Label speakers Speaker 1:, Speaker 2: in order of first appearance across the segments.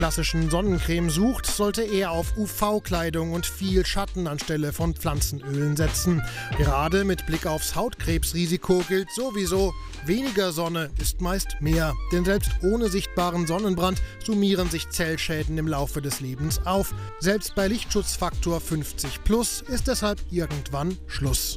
Speaker 1: klassischen Sonnencreme sucht, sollte er auf UV-Kleidung und viel Schatten anstelle von Pflanzenölen setzen. Gerade mit Blick aufs Hautkrebsrisiko gilt sowieso, weniger Sonne ist meist mehr. Denn selbst ohne sichtbaren Sonnenbrand summieren sich Zellschäden im Laufe des Lebens auf. Selbst bei Lichtschutzfaktor 50+ ist deshalb irgendwann Schluss.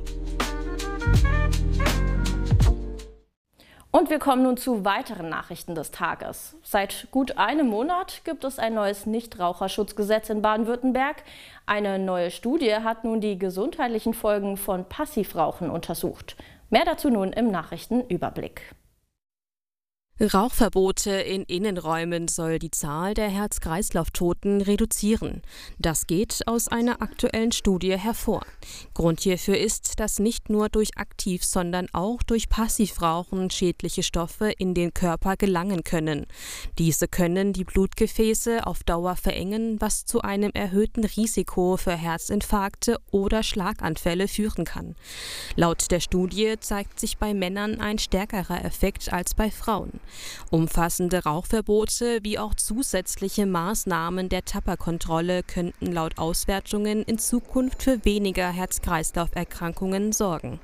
Speaker 2: Und wir kommen nun zu weiteren Nachrichten des Tages. Seit gut einem Monat gibt es ein neues Nichtraucherschutzgesetz in Baden-Württemberg. Eine neue Studie hat nun die gesundheitlichen Folgen von Passivrauchen untersucht. Mehr dazu nun im Nachrichtenüberblick.
Speaker 3: Rauchverbote in Innenräumen soll die Zahl der Herz-Kreislauf-Toten reduzieren. Das geht aus einer aktuellen Studie hervor. Grund hierfür ist, dass nicht nur durch Aktiv-, sondern auch durch Passivrauchen schädliche Stoffe in den Körper gelangen können. Diese können die Blutgefäße auf Dauer verengen, was zu einem erhöhten Risiko für Herzinfarkte oder Schlaganfälle führen kann. Laut der Studie zeigt sich bei Männern ein stärkerer Effekt als bei Frauen. Umfassende Rauchverbote wie auch zusätzliche Maßnahmen der Tabakkontrolle könnten laut Auswertungen in Zukunft für weniger Herz-Kreislauf-Erkrankungen sorgen.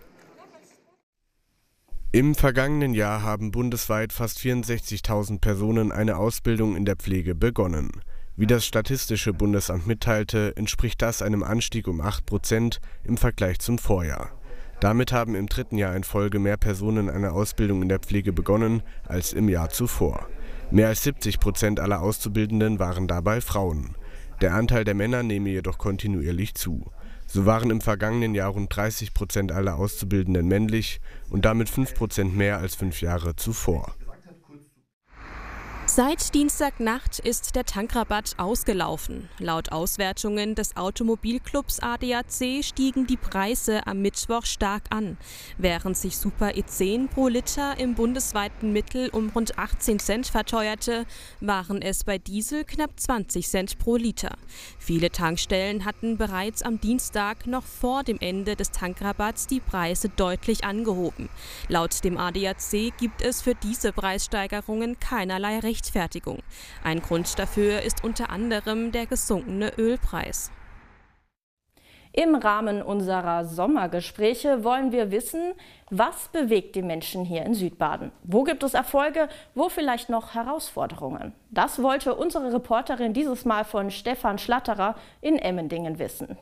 Speaker 4: Im vergangenen Jahr haben bundesweit fast 64.000 Personen eine Ausbildung in der Pflege begonnen. Wie das Statistische Bundesamt mitteilte, entspricht das einem Anstieg um 8% im Vergleich zum Vorjahr. Damit haben im dritten Jahr in Folge mehr Personen eine Ausbildung in der Pflege begonnen als im Jahr zuvor. Mehr als 70% aller Auszubildenden waren dabei Frauen. Der Anteil der Männer nehme jedoch kontinuierlich zu. So waren im vergangenen Jahr rund 30% aller Auszubildenden männlich und damit 5% mehr als 5 Jahre zuvor.
Speaker 3: Seit Dienstagnacht ist der Tankrabatt ausgelaufen. Laut Auswertungen des Automobilclubs ADAC stiegen die Preise am Mittwoch stark an. Während sich Super E10 pro Liter im bundesweiten Mittel um rund 18 Cent verteuerte, waren es bei Diesel knapp 20 Cent pro Liter. Viele Tankstellen hatten bereits am Dienstag noch vor dem Ende des Tankrabatts die Preise deutlich angehoben. Laut dem ADAC gibt es für diese Preissteigerungen keinerlei Rechtfertigung. Ein Grund dafür ist unter anderem der gesunkene Ölpreis.
Speaker 2: Im Rahmen unserer Sommergespräche wollen wir wissen, was bewegt die Menschen hier in Südbaden? Wo gibt es Erfolge, wo vielleicht noch Herausforderungen? Das wollte unsere Reporterin dieses Mal von Stefan Schlatterer in Emmendingen wissen.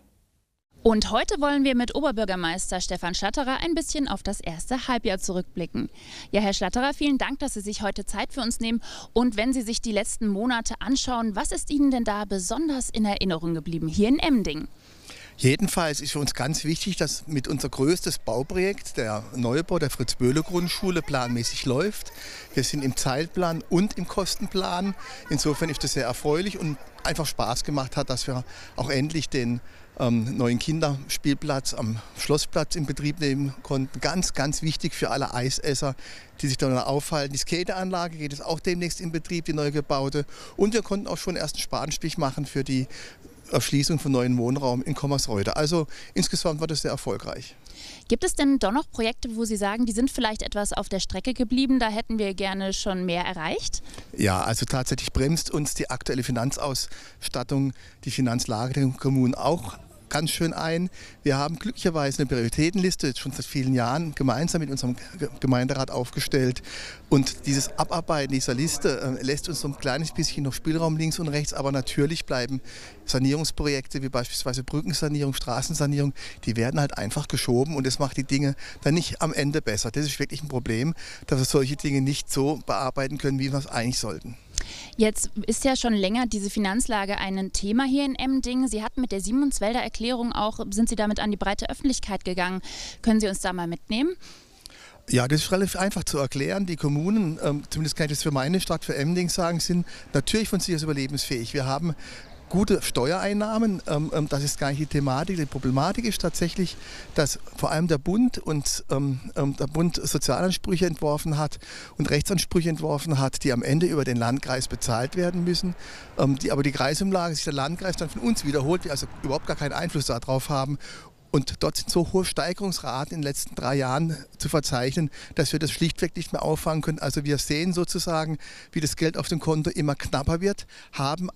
Speaker 5: Und heute wollen wir mit Oberbürgermeister Stefan Schlatterer ein bisschen auf das erste Halbjahr zurückblicken. Ja, Herr Schlatterer, vielen Dank, dass Sie sich heute Zeit für uns nehmen. Und wenn Sie sich die letzten Monate anschauen, was ist Ihnen denn da besonders in Erinnerung geblieben hier in Emmendingen?
Speaker 6: Jedenfalls ist für uns ganz wichtig, dass mit unser größtes Bauprojekt, der Neubau der Fritz-Böhle-Grundschule, planmäßig läuft. Wir sind im Zeitplan und im Kostenplan. Insofern ist das sehr erfreulich und einfach Spaß gemacht hat, dass wir auch endlich den neuen Kinderspielplatz am Schlossplatz in Betrieb nehmen konnten. Ganz, ganz wichtig für alle Eisesser, die sich da aufhalten. Die Skateanlage geht es auch demnächst in Betrieb, die neu gebaute. Und wir konnten auch schon erst einen Spatenstich machen für die Erschließung von neuen Wohnraum in Kommersreude. Also insgesamt war das sehr erfolgreich.
Speaker 5: Gibt es denn doch noch Projekte, wo Sie sagen, die sind vielleicht etwas auf der Strecke geblieben, da hätten wir gerne schon mehr erreicht?
Speaker 6: Ja, also tatsächlich bremst uns die aktuelle Finanzausstattung, die Finanzlage der Kommunen auch ganz schön ein. Wir haben glücklicherweise eine Prioritätenliste jetzt schon seit vielen Jahren gemeinsam mit unserem Gemeinderat aufgestellt. Und dieses Abarbeiten dieser Liste lässt uns so ein kleines bisschen noch Spielraum links und rechts. Aber natürlich bleiben Sanierungsprojekte wie beispielsweise Brückensanierung, Straßensanierung, die werden halt einfach geschoben und das macht die Dinge dann nicht am Ende besser. Das ist wirklich ein Problem, dass wir solche Dinge nicht so bearbeiten können, wie wir es eigentlich sollten.
Speaker 5: Jetzt ist ja schon länger diese Finanzlage ein Thema hier in Emmendingen. Sie hatten mit der Siemenswälder Erklärung auch, sind Sie damit an die breite Öffentlichkeit gegangen. Können Sie uns da mal mitnehmen?
Speaker 6: Ja, das ist relativ einfach zu erklären. Die Kommunen, zumindest kann ich das für meine Stadt, für Emmendingen sagen, sind natürlich von sich aus überlebensfähig. Wir haben gute Steuereinnahmen, das ist gar nicht die Thematik. Die Problematik ist tatsächlich, dass vor allem der Bund Sozialansprüche entworfen hat und Rechtsansprüche entworfen hat, die am Ende über den Landkreis bezahlt werden müssen. Aber die Kreisumlage sich der Landkreis dann von uns wiederholt, wir also überhaupt gar keinen Einfluss darauf haben. Und dort sind so hohe Steigerungsraten in den letzten 3 Jahren zu verzeichnen, dass wir das schlichtweg nicht mehr auffangen können. Also wir sehen sozusagen, wie das Geld auf dem Konto immer knapper wird, haben